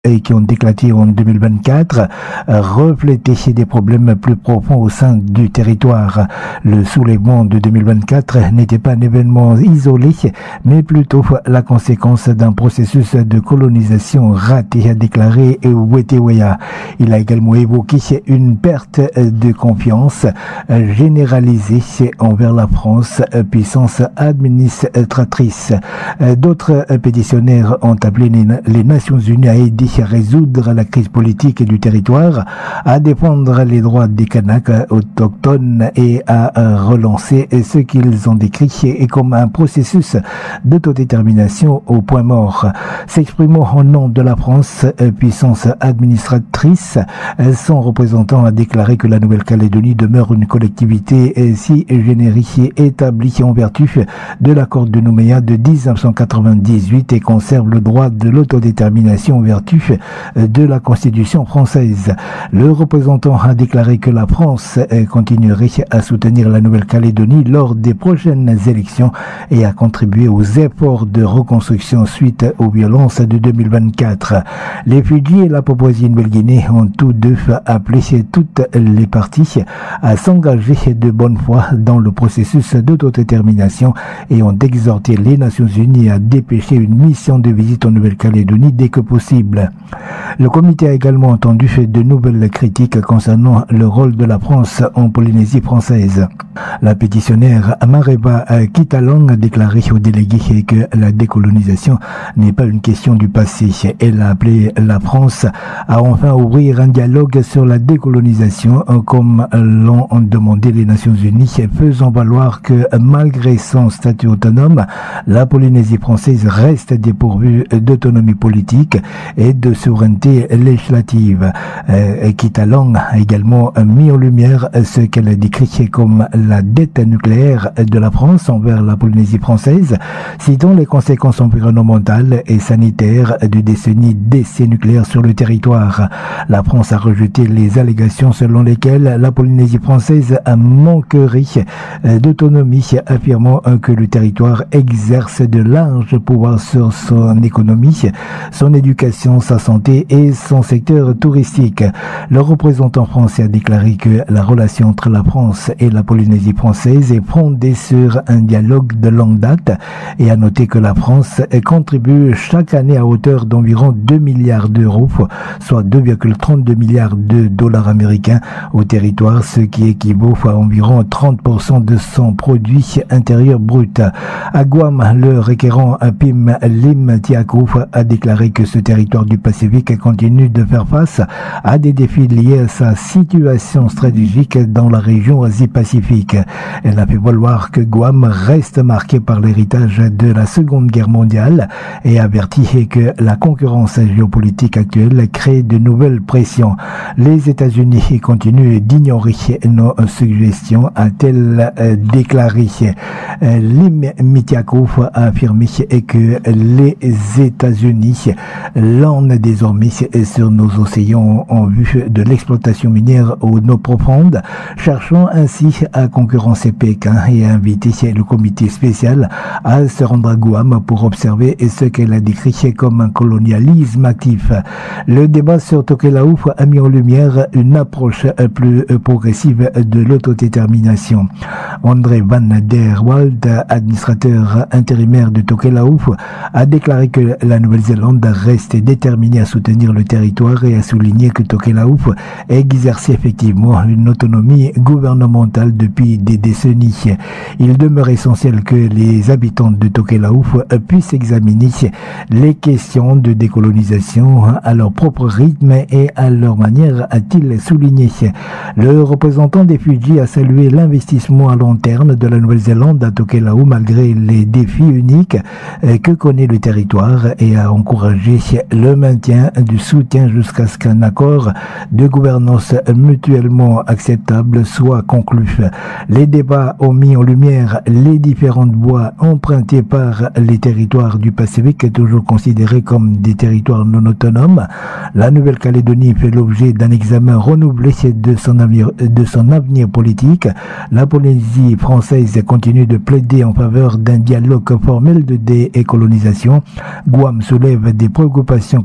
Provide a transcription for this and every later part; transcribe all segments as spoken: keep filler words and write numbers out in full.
et qui ont éclaté en deux mille vingt-quatre reflétaient des problèmes plus profonds au sein du territoire. Le soulèvement de deux mille vingt-quatre n'était pas un événement isolé, mais plutôt la conséquence d'un processus de colonisation raté, a déclaré Weteweya. Il a également évoqué une perte de confiance généralisée envers la France, puissance administratrice. D'autres pétitionnaires ont appelé les Nations Unies à aider à résoudre la crise politique du territoire, à défendre les droits des Kanaks autochtones et à relancer ce qu'ils ont décrit comme un processus d'autodétermination au point mort. S'exprimant au nom de la France, puissance administratrice, son représentant a déclaré que la Nouvelle-Calédonie demeure une collectivité si générique établie en vertu de l'accord de Nouméa de dix-neuf cent quatre-vingt-dix-huit et conserve le droit de l'autodétermination en vertu de la Constitution française. Le représentant a déclaré que la France continuerait à soutenir la Nouvelle-Calédonie lors des prochaines élections et à contribuer aux efforts de reconstruction suite aux violences de deux mille vingt-quatre. Les Fidji et la Papouasie-Nouvelle-Guinée ont tous deux appelé toutes les parties à s'engager de bonne foi dans le processus d'autodétermination et ont exhorté les Nations Unies à dépêcher une mission de visite en Nouvelle-Calédonie dès que possible. Le comité a également entendu de nouvelles critiques concernant le rôle de la France en Polynésie française. La pétitionnaire Mareba Kitalong a déclaré aux délégués que la décolonisation n'est pas une question du passé. Elle a appelé la France à enfin ouvrir un dialogue sur la décolonisation comme l'ont demandé les Nations Unies, faisant valoir que malgré son statut autonome, la Polynésie française reste dépourvue d'autonomie politique et de souveraineté législative. Euh, Kitalong a également mis en lumière ce qu'elle a décrit comme la dette nucléaire de la France envers la Polynésie française, citant les conséquences environnementales et sanitaires de décennies d'essais nucléaires sur le territoire. La France a rejeté les allégations selon lesquelles la Polynésie française manquerait d'autonomie, affirmant que le territoire exerce de larges pouvoirs sur son économie, son éducation, sa santé et son secteur touristique. Le représentant français a déclaré que la relation entre la France et la Polynésie française est fondée sur un dialogue de longue date et a noté que la France contribue chaque année à hauteur d'environ deux milliards d'euros, soit deux virgule trente-deux milliards de dollars américains au territoire, ce qui équivaut à environ trente pour cent de son produit intérieur brut. À Guam, le requérant Pim Lim Tiakou a déclaré que ce territoire du Pacifique continue de faire face à des défis liés à sa situation stratégique dans la région Asie-Pacifique. Elle a fait valoir que Guam reste marqué par l'héritage de la Seconde Guerre mondiale et averti que la concurrence géopolitique actuelle crée de nouvelles pressions. Les États-Unis continuent d'ignorer nos suggestions, a-t-elle déclaré. Lim Mitiakou a affirmé que les États-Unis landent désormais sur nos océans en vue de l'exploitation minière aux eaux profondes, cherchant ainsi à concurrencer Pékin et à inviter le comité spécial à se rendre à Guam pour observer ce qu'elle a décrit comme un colonialisme actif. Le débat sur Tokelau a mis en lumière une approche plus progressive de l'autodétermination. André Van der Wald, administrateur intérimaire de Tokelau, a déclaré que la Nouvelle-Zélande reste déterminée à soutenir le territoire et a souligné que Tokelau exerçait effectivement une autonomie gouvernementale depuis des décennies. Il demeure essentiel que les habitants de Tokelau puissent examiner les questions de décolonisation à leur propre rythme et à leur manière, a-t-il souligné. Le représentant des Fidji a salué l'investissement à long terme de la Nouvelle-Zélande à Tokelau malgré les défis uniques que connaît le territoire et a encouragé le maintien du soutien jusqu'à ce qu'un accord de gouvernance mutuellement acceptable soit conclu. Les débats ont mis en lumière les différentes voies empruntées par les territoires du Pacifique, toujours considérés comme des territoires non autonomes. La Nouvelle-Calédonie fait l'objet d'un examen renouvelé de son avenir, de son avenir politique. La Polynésie française continue de plaider en faveur d'un dialogue formel de décolonisation. Guam soulève des préoccupations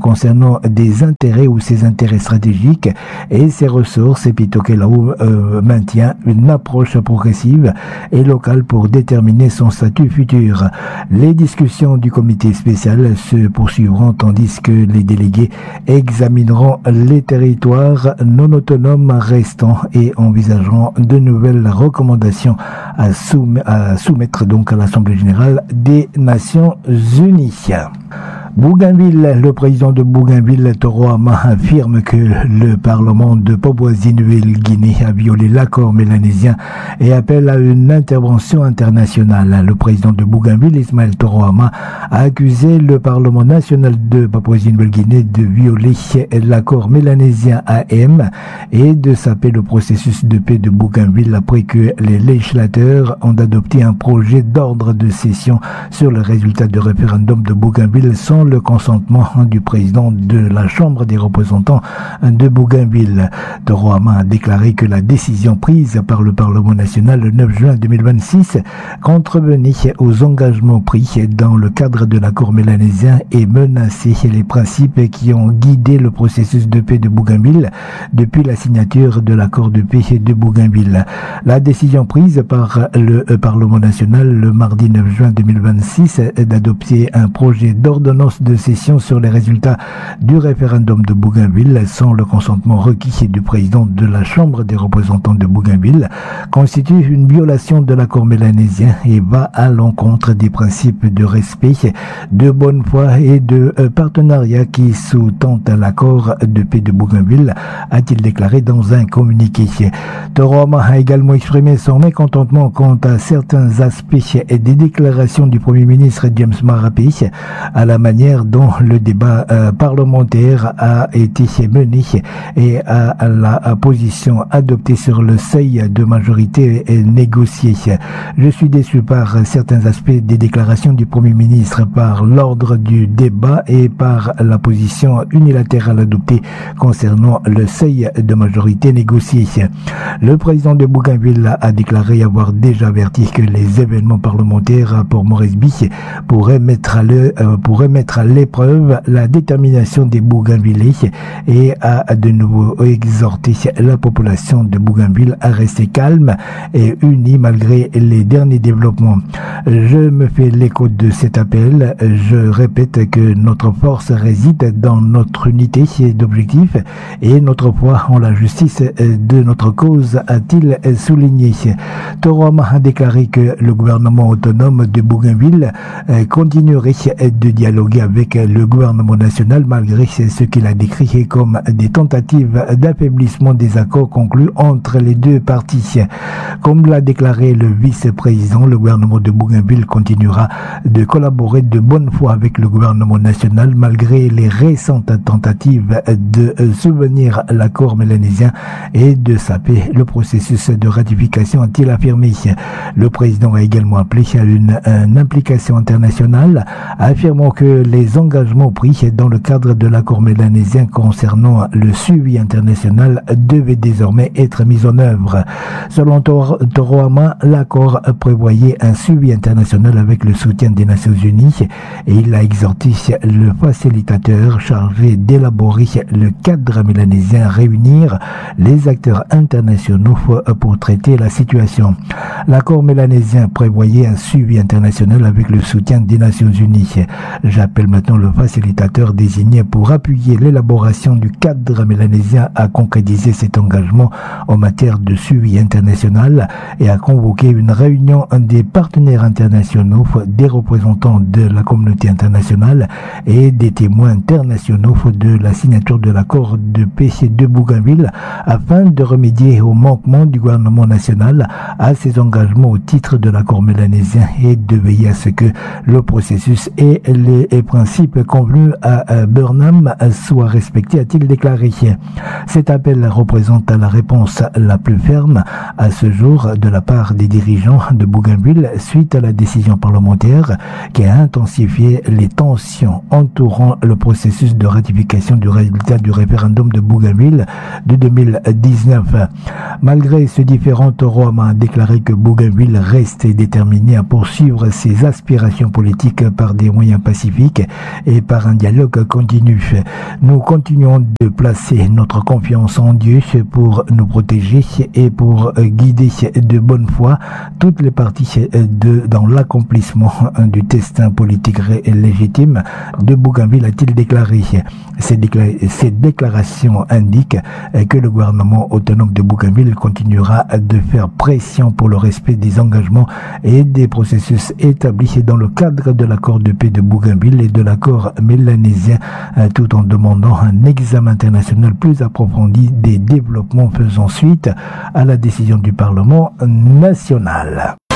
concernant des intérêts ou ses intérêts stratégiques et ses ressources, et puis Tokelau euh, maintient une approche progressive et locale pour déterminer son statut futur. Les discussions du comité spécial se poursuivront tandis que les délégués examineront les territoires non autonomes restants et envisageront de nouvelles recommandations à, soum- à soumettre donc à l'Assemblée générale des Nations Unies. Bougainville, le président de Bougainville, Toro Ama, affirme que le Parlement de Papouasie-Nouvelle-Guinée a violé l'accord mélanésien et appelle à une intervention internationale. Le président de Bougainville, Ismaël Toro Ama, a accusé le Parlement national de Papouasie-Nouvelle-Guinée de violer l'accord mélanésien A M et de saper le processus de paix de Bougainville après que les législateurs ont adopté un projet d'ordre de session sur le résultat du référendum de Bougainville sans le consentement du président de la Chambre des représentants de Bougainville. Toro Ama a déclaré que la décision prise par le Parlement national le neuf juin deux mille vingt-six contrevenait aux engagements pris dans le cadre de l'accord mélanésien et menaçait les principes qui ont guidé le processus de paix de Bougainville depuis la signature de l'accord de paix de Bougainville. La décision prise par le Parlement national le mardi neuf juin deux mille vingt-six d'adopter un projet d'ordonnance de session sur les résultats du référendum de Bougainville sans le consentement requis du président de la Chambre des représentants de Bougainville constitue une violation de l'accord mélanésien et va à l'encontre des principes de respect, de bonne foi et de partenariat qui sous-tendent l'accord de paix de Bougainville, a-t-il déclaré dans un communiqué. Toro Ama a également exprimé son mécontentement quant à certains aspects et des déclarations du Premier ministre James Marape à la manière dont le débat euh, parlementaire a été mené et à, à la à position adoptée sur le seuil de majorité négocié. Je suis déçu par certains aspects des déclarations du Premier ministre, par l'ordre du débat et par la position unilatérale adoptée concernant le seuil de majorité négocié. Le président de Bougainville a déclaré avoir déjà averti que les événements parlementaires pour Moresby pourraient mettre à le, euh, pourraient mettre à l'épreuve la détermination des Bougainvillais et a de nouveau exhorté la population de Bougainville à rester calme et unie malgré les derniers développements. Je me fais l'écho de cet appel. Je répète que notre force réside dans notre unité d'objectifs et notre foi en la justice de notre cause, a-t-il souligné. Toro Ama a déclaré que le gouvernement autonome de Bougainville continuerait de dialoguer avec le gouvernement national malgré ce qu'il a décrit comme des tentatives d'affaiblissement des accords conclus entre les deux parties. Comme l'a déclaré le vice-président, le gouvernement de Bougainville continuera de collaborer de bonne foi avec le gouvernement national malgré les récentes tentatives de subvenir l'accord mélanésien et de saper le processus de ratification, a-t-il affirmé. Le président a également appelé à une, une implication internationale, affirmant que les engagements pris dans le cadre de l'accord mélanésien concernant le suivi international devaient désormais être mis en œuvre. Selon Toro Ama, l'accord prévoyait un suivi international avec le soutien des Nations Unies et il a exhorté le facilitateur chargé d'élaborer le cadre mélanésien à réunir les acteurs internationaux pour traiter la situation. L'accord mélanésien prévoyait un suivi international avec le soutien des Nations Unies. J'appelle maintenant le facilitateur désigné pour appuyer l'élaboration du cadre mélanésien à concrétiser cet engagement en matière de suivi international et à convoquer une réunion des partenaires internationaux, des représentants de la communauté internationale et des témoins internationaux de la signature de l'accord de paix de Bougainville afin de remédier au manquement du gouvernement national à ses engagements au titre de l'accord mélanésien et de veiller à ce que le processus et les principes convenus à Burnham soient respectés, a-t-il déclaré. Cet appel représente la réponse la plus ferme à ce jour de la part des dirigeants de Bougainville suite à la décision parlementaire qui a intensifié les tensions entourant le processus de ratification du résultat du référendum de Bougainville de deux mille dix-neuf. Malgré ce différend, Toro Ama a déclaré que Bougainville reste déterminé à poursuivre ses aspirations politiques par des moyens pacifiques pacifique et par un dialogue continu. Nous continuons de placer notre confiance en Dieu pour nous protéger et pour guider de bonne foi toutes les parties de, dans l'accomplissement du destin politique légitime de Bougainville, a-t-il déclaré. Ces, décla- ces déclarations indiquent que le gouvernement autonome de Bougainville continuera de faire pression pour le respect des engagements et des processus établis dans le cadre de l'accord de paix de Bougainville et de l'accord mélanésien, tout en demandant un examen international plus approfondi des développements faisant suite à la décision du Parlement national.